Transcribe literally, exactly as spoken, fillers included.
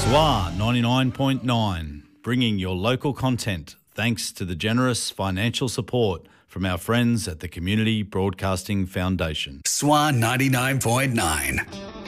S W A ninety-nine point nine, bringing your local content thanks to the generous financial support from our friends at the Community Broadcasting Foundation. S W A ninety-nine point nine.